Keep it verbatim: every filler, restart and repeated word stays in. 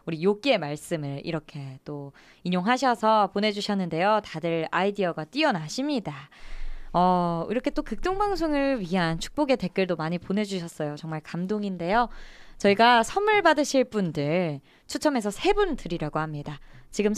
우리 요끼의 말씀을 이렇게 또 인용하셔서 보내주셨는데요. 다들 아이디어가 뛰어나십니다. 어, 이렇게 또 극동방송을 위한 축복의 댓글도 많이 보내주셨어요. 정말 감동인데요. 저희가 선물 받으실 분들 추첨해서 세 분 드리려고 합니다. 지금